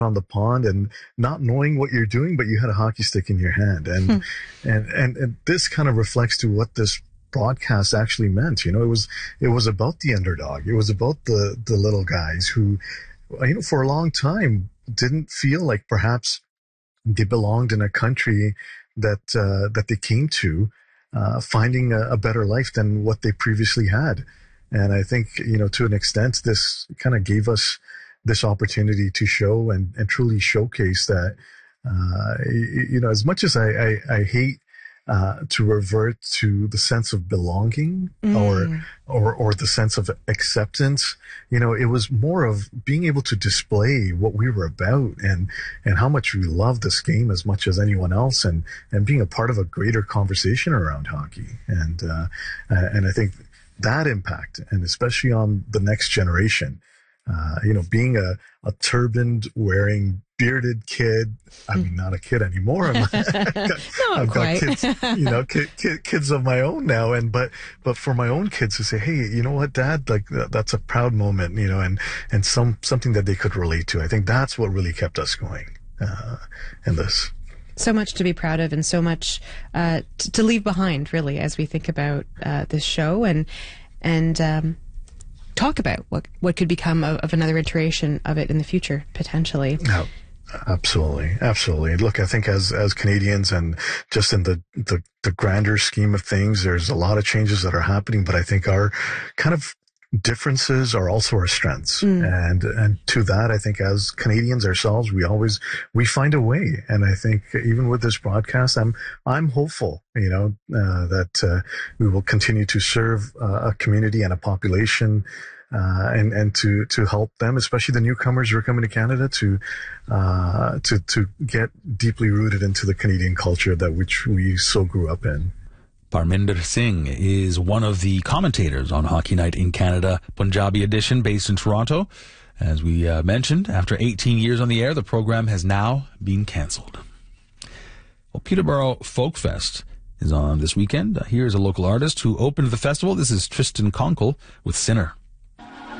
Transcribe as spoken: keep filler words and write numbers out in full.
on the pond and not knowing what you're doing, but you had a hockey stick in your hand. And, hmm. and, and, and this kind of reflects to what this broadcast actually meant. You know, it was, it was about the underdog. It was about the, the little guys who, you know, for a long time didn't feel like perhaps they belonged in a country that, uh, that they came to, uh, finding a, a better life than what they previously had. And I think, you know, to an extent, this kind of gave us this opportunity to show and, and truly showcase that, uh, you, you know, as much as I, I, I hate, uh, to revert to the sense of belonging mm. or, or, or the sense of acceptance, you know, it was more of being able to display what we were about and, and how much we love this game as much as anyone else and, and being a part of a greater conversation around hockey. And, uh, and I think that impact, and especially on the next generation, Uh, you know, being a, a turbaned wearing bearded kid. I mean, not a kid anymore. I'm, I've got, not I've quite. got kids, you know, kid, kid, kids of my own now. And, but, but for my own kids to say, hey, you know what, Dad, like that's a proud moment, you know, and, and some, something that they could relate to. I think that's what really kept us going, uh, in this. So much to be proud of and so much, uh, t- to leave behind really as we think about, uh, this show and, and, um, talk about what what could become of, of another iteration of it in the future, potentially. No, absolutely. Absolutely. Look, I think as, as Canadians and just in the, the, the grander scheme of things, there's a lot of changes that are happening, but I think our kind of differences are also our strengths. Mm. And, and to that, I think as Canadians ourselves, we always, we find a way. And I think even with this broadcast, I'm, I'm hopeful, you know, uh, that, uh, we will continue to serve uh, a community and a population, uh, and, and to, to help them, especially the newcomers who are coming to Canada to, uh, to, to get deeply rooted into the Canadian culture that which we so grew up in. Parminder Singh is one of the commentators on Hockey Night in Canada, Punjabi edition, based in Toronto. As we uh, mentioned, after eighteen years on the air, the program has now been cancelled. Well, Peterborough Folk Fest is on this weekend. Uh, here's a local artist who opened the festival. This is Tristan Conkle with Sinner.